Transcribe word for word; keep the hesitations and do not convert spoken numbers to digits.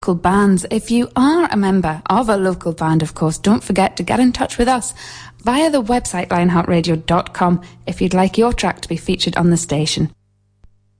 local bands. If you are a member of a local band, of course, don't forget to get in touch with us via the website lionheartradio dot com if you'd like your track to be featured on the station.